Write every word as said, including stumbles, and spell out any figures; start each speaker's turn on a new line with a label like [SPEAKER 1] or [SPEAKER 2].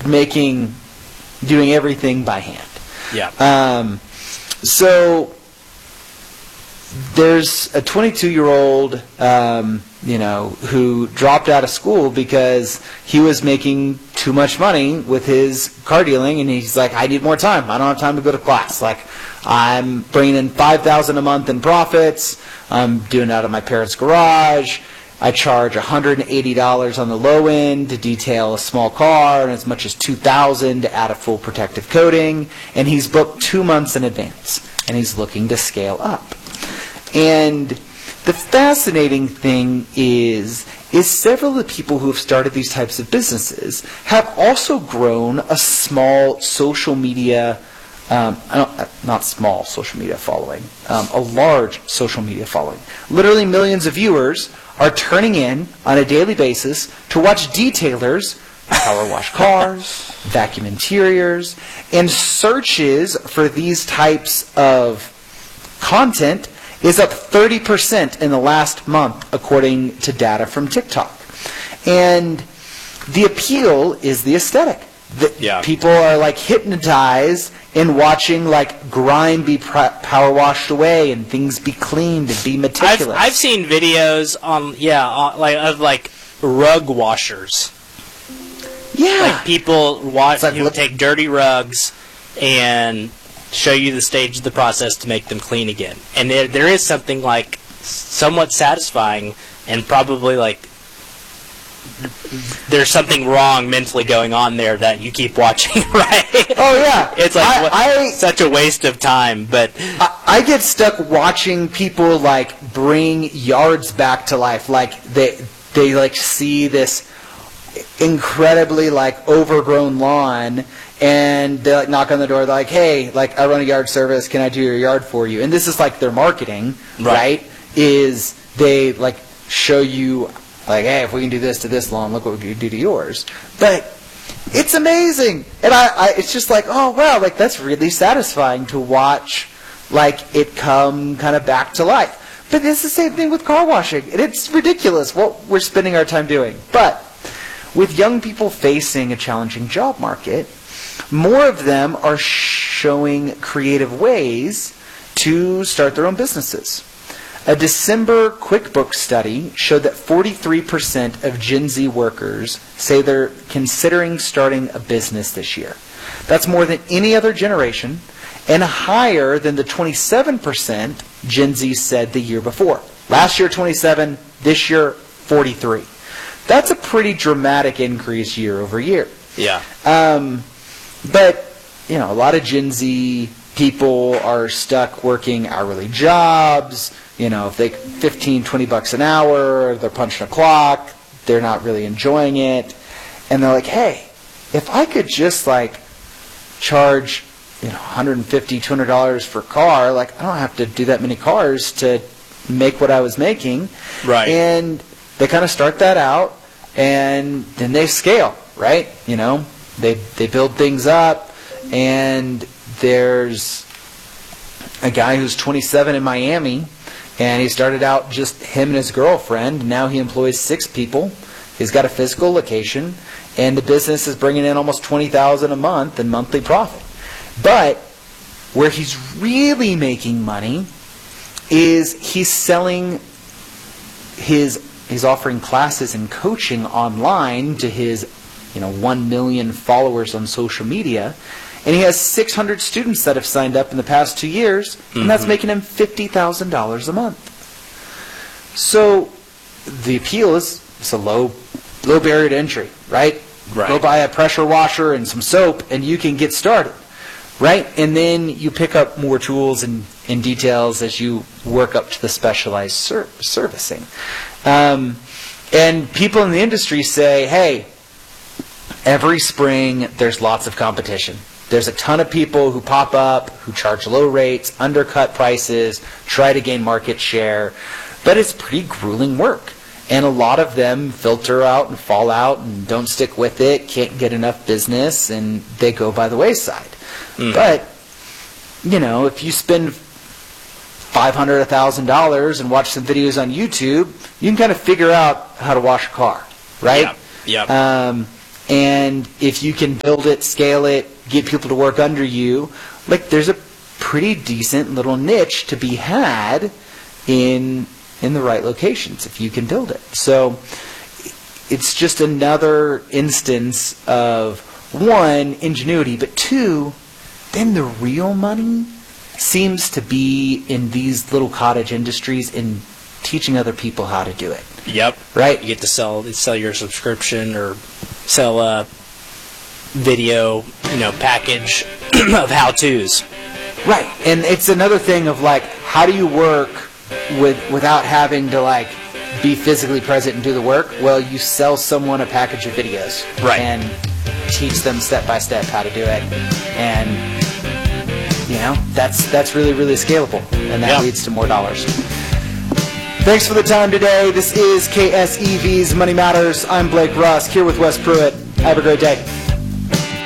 [SPEAKER 1] making, doing everything by hand.
[SPEAKER 2] Yeah.
[SPEAKER 1] Um, so there's a twenty-two-year-old, um, you know, who dropped out of school because he was making too much money with his car dealing, and he's like, I need more time. I don't have time to go to class. Like, I'm bringing in five thousand dollars a month in profits. I'm doing it out of my parents' garage. I charge one hundred eighty dollars on the low end to detail a small car, and as much as two thousand dollars to add a full protective coating. And he's booked two months in advance, and he's looking to scale up. And the fascinating thing is, is several of the people who have started these types of businesses have also grown a small social media, um, I don't, not small social media following, um, a large social media following. Literally millions of viewers are turning in on a daily basis to watch detailers power wash cars, vacuum interiors, and searches for these types of content is up thirty percent in the last month, according to data from TikTok. And the appeal is the aesthetic. The,
[SPEAKER 2] yeah.
[SPEAKER 1] People are like hypnotized in watching like grime be pr- power washed away and things be cleaned and be meticulous.
[SPEAKER 2] I've, I've seen videos on yeah on, like of like rug washers.
[SPEAKER 1] Yeah.
[SPEAKER 2] Like people watch
[SPEAKER 1] like,
[SPEAKER 2] you know, take dirty rugs and show you the stage of the process to make them clean again. And there, there is something like somewhat satisfying, and probably like there's something wrong mentally going on there that you keep watching, right?
[SPEAKER 1] Oh yeah,
[SPEAKER 2] it's like
[SPEAKER 1] I,
[SPEAKER 2] what,
[SPEAKER 1] I,
[SPEAKER 2] such a waste of time. But
[SPEAKER 1] I, I get stuck watching people like bring yards back to life. Like they they like see this incredibly like overgrown lawn, and they like knock on the door. They're like, "Hey, like I run a yard service. Can I do your yard for you?" And this is like their marketing, right? right? Is they like show you like, "Hey, if we can do this to this lawn, look what we can do to yours." But it's amazing, and I, I it's just like, oh wow, like that's really satisfying to watch, like it come kind of back to life. But it's the same thing with car washing, and it's ridiculous what we're spending our time doing. But with young people facing a challenging job market, more of them are showing creative ways to start their own businesses. A December QuickBooks study showed that forty-three percent of Gen Z workers say they're considering starting a business this year. That's more than any other generation, and higher than the twenty-seven percent Gen Z said the year before. Last year, twenty-seven, this year, forty-three. That's a pretty dramatic increase year over year.
[SPEAKER 2] Yeah.
[SPEAKER 1] Um, but, you know, a lot of Gen Z people are stuck working hourly jobs. You know, if they fifteen, twenty bucks an hour, they're punching a clock, they're not really enjoying it. And they're like, hey, if I could just, like, charge, you know, one hundred fifty dollars, two hundred dollars for a car, like, I don't have to do that many cars to make what I was making.
[SPEAKER 2] Right.
[SPEAKER 1] And they kind of start that out, and then they scale, right? You know, they they build things up, and there's a guy who's twenty-seven in Miami, and he started out just him and his girlfriend. Now he employs six people. He's got a physical location, and the business is bringing in almost twenty thousand dollars a month in monthly profit. But where he's really making money is he's selling his He's offering classes and coaching online to his, you know, one million followers on social media. And he has six hundred students that have signed up in the past two years, and mm-hmm. that's making him fifty thousand dollars a month. So the appeal is it's a low, low barrier to entry, right?
[SPEAKER 2] Right.
[SPEAKER 1] Go buy a pressure washer and some soap, and you can get started, right? And then you pick up more tools and, and details as you work up to the specialized ser- servicing. Um, and people in the industry say, hey, every spring there's lots of competition. There's a ton of people who pop up, who charge low rates, undercut prices, try to gain market share. But it's pretty grueling work. And a lot of them filter out and fall out and don't stick with it, can't get enough business, and they go by the wayside. Mm. But, you know, if you spend five hundred dollars, one thousand dollars and watch some videos on YouTube, you can kind of figure out how to wash a car, right?
[SPEAKER 2] Yeah. Yep.
[SPEAKER 1] Um, And if you can build it, scale it, get people to work under you, like there's a pretty decent little niche to be had in in the right locations if you can build it. So it's just another instance of, one, ingenuity, but two, then the real money seems to be in these little cottage industries in teaching other people how to do it.
[SPEAKER 2] Yep.
[SPEAKER 1] Right?
[SPEAKER 2] You get to sell sell your subscription or sell a video, you know, package of how-tos.
[SPEAKER 1] Right. And it's another thing of like, how do you work with without having to like be physically present and do the work? Well, you sell someone a package of videos.
[SPEAKER 2] Right.
[SPEAKER 1] And teach them step by step how to do it. And you know, that's that's really, really scalable. And that
[SPEAKER 2] Yeah.
[SPEAKER 1] leads to more dollars. Thanks for the time today. This is K S E V's Money Matters. I'm Blake Rusk here with Wes Pruitt. Have a great day.